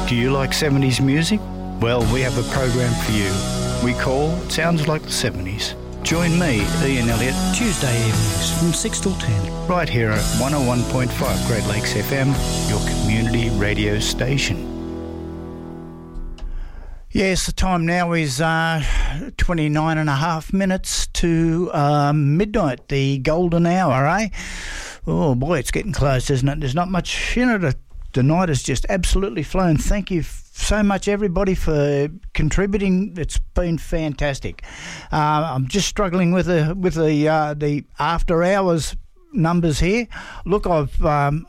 Do you like 70s music? Well, we have a program for you. We call Sounds Like the 70s. Join me, Ian Elliott, Tuesday evenings from 6 till 10. right here at 101.5 Great Lakes FM, your community radio station. Yes, the time now is 29 and a half minutes to midnight, the golden hour, eh? Oh boy, it's getting close, isn't it? There's not much in it. The night has just absolutely flown. Thank you so much, everybody, for contributing. It's been fantastic. I'm just struggling with the after hours numbers here. Look, I've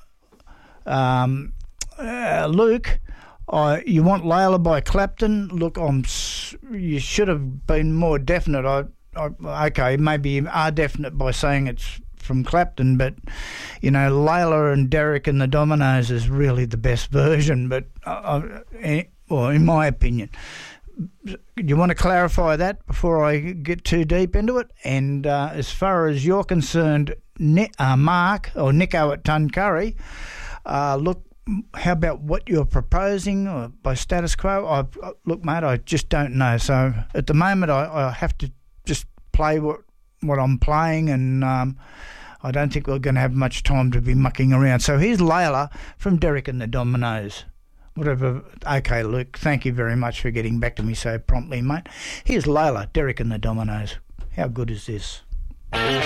Luke. You want Layla by Clapton? Look, you should have been more definite. Okay, maybe you are definite by saying it's from Clapton, but you know, Layla and Derek and the Dominoes is really the best version. But well, in my opinion, you want to clarify that before I get too deep into it. And as far as you're concerned, Mark or Nico at Tuncurry, look. How about what you're proposing or by status quo? Look, mate, I just don't know. So at the moment, I have to just play what I'm playing, and I don't think we're going to have much time to be mucking around. So here's Layla from Derek and the Dominoes. Whatever. Okay, Luke, thank you very much for getting back to me so promptly, mate. Here's Layla, Derek and the Dominoes. How good is this?